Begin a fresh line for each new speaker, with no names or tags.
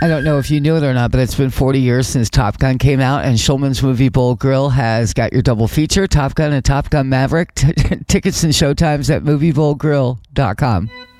I don't know if you knew it or not, but it's been 40 years since Top Gun came out, and Schulman's Movie Bowl Grill has got your double feature, Top Gun and Top Gun Maverick. Tickets and showtimes at moviebowlgrill.com.